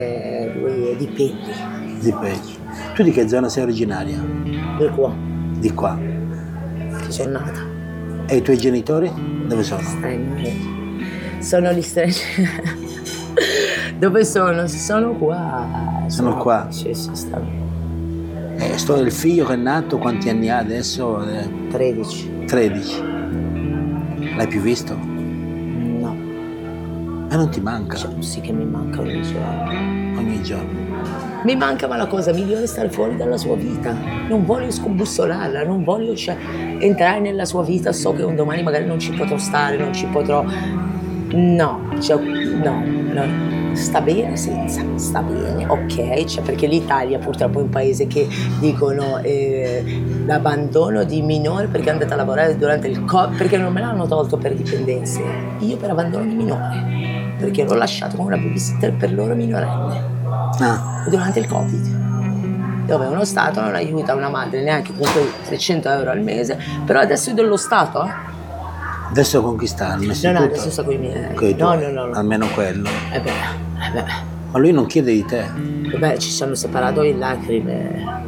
Lui è di Pelli. Di Pelli. Tu di che zona sei originaria? Di qua. Di qua. Ci sono nata. E i tuoi genitori? Dove sono? Sono gli stranieri. Dove sono? Sono qua. Sono qua? Sì, stanno. Il figlio che è nato, quanti anni ha adesso? 13. 13. L'hai più visto? No. E non ti manca? Sì che mi manca ogni giorno. Ogni giorno. Mi manca, ma la cosa migliore è stare fuori dalla sua vita. Non voglio scombussolarla, non voglio entrare nella sua vita. So che un domani magari non ci potrò stare, non ci potrò... No. Sta bene senza, sta bene, ok, perché l'Italia purtroppo è un paese che dicono l'abbandono di minore perché è andata a lavorare durante il Covid, perché non me l'hanno tolto per dipendenze, io per abbandono di minore, perché l'ho lasciato come una babysitter per loro minorenne, durante il Covid, dove uno Stato non aiuta una madre neanche con quei 300 euro al mese, però adesso è dello Stato, Adesso con chi sta? No, adesso sta con i miei. No. Almeno quello. Beh. Ma lui non chiede di te? Beh, ci siamo separati in lacrime.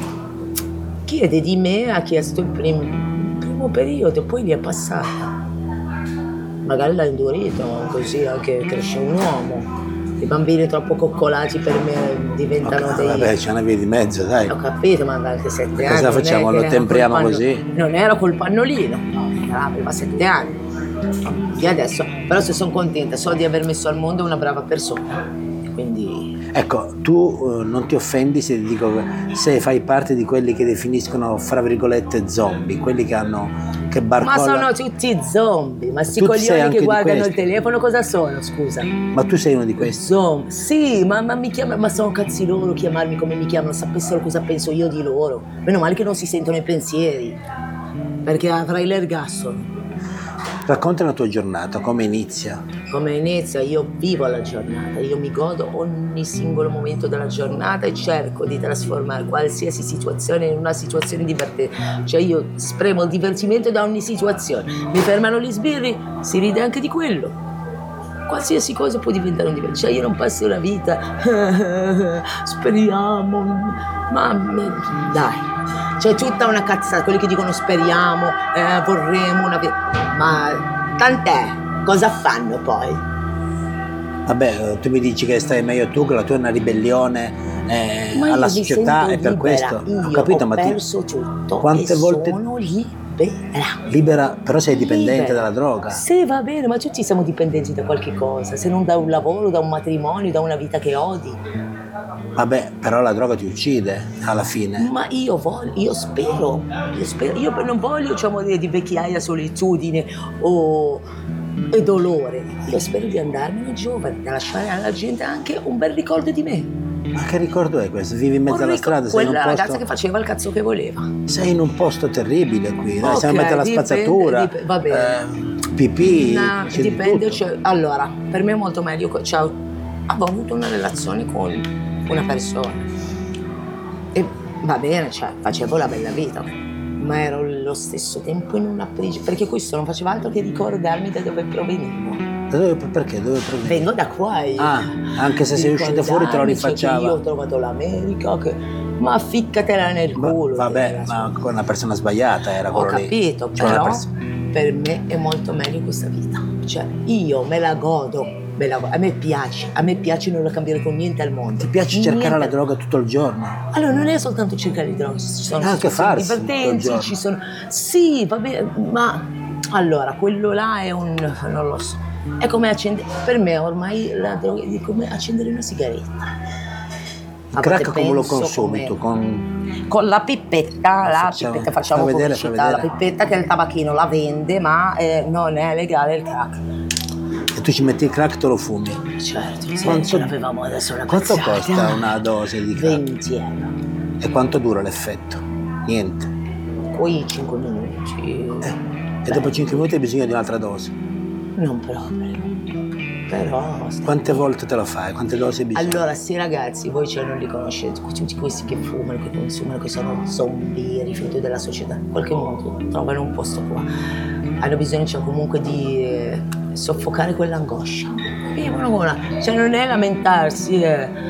Chiede di me, ha chiesto il primo periodo, poi gli è passata. Magari l'ha indurito, così anche cresce un uomo. I bambini troppo coccolati per me diventano dei... Vabbè, c'è una via di mezzo, dai. Ho capito, ma anche 7 anni. Cosa facciamo? Lo tempriamo così? Non ero col pannolino, aveva 7 anni. E adesso, però se sono contenta, so di aver messo al mondo una brava persona. Quindi... Ecco, tu non ti offendi se ti dico se fai parte di quelli che definiscono, fra virgolette, zombie, quelli che barcollano. Ma sono tutti zombie, ma sti coglioni che guardano il telefono cosa sono, scusa? Ma tu sei uno di questi? Zombie, sì, ma mi chiamano, ma sono cazzi loro chiamarmi come mi chiamano, sapessero cosa penso io di loro. Meno male che non si sentono i pensieri, perché avrai l'ergastolo. Racconta la tua giornata, come inizia? Come inizia? Io vivo la giornata, io mi godo ogni singolo momento della giornata e cerco di trasformare qualsiasi situazione in una situazione divertente. Cioè io spremo il divertimento da ogni situazione. Mi fermano gli sbirri, si ride anche di quello. Qualsiasi cosa può diventare un divertimento. Cioè io non passo la vita, speriamo, ma dai. C'è tutta una cazzata, quelli che dicono speriamo, vorremmo una vita. Ma tant'è, cosa fanno poi? Vabbè, tu mi dici che stai meglio tu, che la tua è una ribellione alla società e per questo. Ho capito, ma perso tutto. Quante volte sono libera, però sei dipendente dalla droga. Sì, va bene, ma tutti siamo dipendenti da qualche cosa, se non da un lavoro, da un matrimonio, da una vita che odi. Vabbè, però la droga ti uccide alla fine. Ma io spero, io non voglio morire di vecchiaia, solitudine e dolore. Io spero di andarmene giovane, da lasciare alla gente anche un bel ricordo di me. Ma che ricordo è questo? Vivi in mezzo alla strada? Sei Quella ragazza che faceva il cazzo che voleva. Sei in un posto terribile qui, okay, sei in mezzo alla spazzatura, va bene. pipì, no, dipende, allora, per me è molto meglio, avevo avuto una relazione con una persona e va bene, facevo la bella vita, ma ero allo stesso tempo in una prigione, perché questo non faceva altro che ricordarmi da dove provenivo. Perché? Dove provenivi? Vengo da qua io. Anche se sei uscito fuori te lo rifacciava. Io ho trovato l'America ma ficcatela nel culo. Vabbè, ma con una persona sbagliata era quello lì. Ho capito, però per me è molto meglio questa vita. Cioè, io me la godo. A me piace non la cambiare con niente al mondo. Ti piace cercare la droga tutto il giorno? Allora non è soltanto cercare di droga, ci sono anche farsi divertenze, ci sono. Sì, va bene, ma allora quello là è non lo so. È come accendere. Per me ormai la droga è come accendere una sigaretta. Il crack come lo consumi tu? Con la pipetta, facciamo pubblicità, la pipetta che il tabacchino la vende, ma non è legale il crack. E tu ci metti il crack e te lo fumi? Certo, ce l'avevamo adesso una quanto costa una dose di crack? 20 euro. E quanto dura l'effetto? Niente. Poi 5 minuti. E dopo 5 minuti hai bisogno di un'altra dose? Non proprio. Però... Quante volte te lo fai? Quante dosi hai bisogno? Allora, sì ragazzi, voi non li conoscete, tutti questi che fumano, che consumano, che sono zombie, rifiuti della società, in qualche modo trovano un posto qua. Hanno bisogno comunque di soffocare quell'angoscia. Vivono non è lamentarsi,